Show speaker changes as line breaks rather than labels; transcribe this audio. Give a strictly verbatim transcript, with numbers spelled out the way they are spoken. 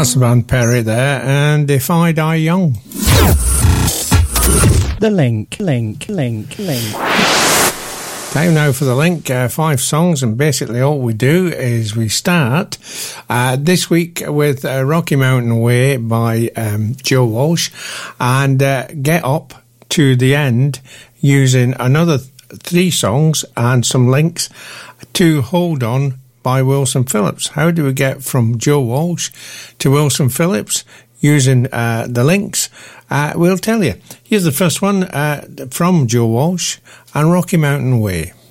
That's the band Perry there, and If I Die Young.
The link, link, link, link.
Time now for the link. Uh, five songs, and basically all we do is we start uh, this week with uh, Rocky Mountain Way by um, Joe Walsh, and uh, get up to the end using another th- three songs and some links to Hold On by Wilson Phillips. How do we get from Joe Walsh to Wilson Phillips using uh, the links? Uh, we'll tell you. Here's the first one uh, from Joe Walsh and Rocky Mountain Way.